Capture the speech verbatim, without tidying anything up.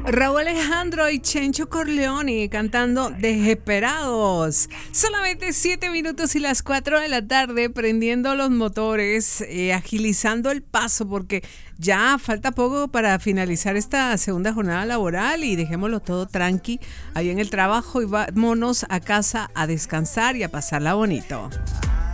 Raúl Alejandro y Chencho Corleone cantando Desesperados. Solamente siete minutos y las cuatro de la tarde, prendiendo los motores, eh, agilizando el paso, porque ya falta poco para finalizar esta segunda jornada laboral y dejémoslo todo tranqui ahí en el trabajo y vámonos a casa a descansar y a pasarla bonito.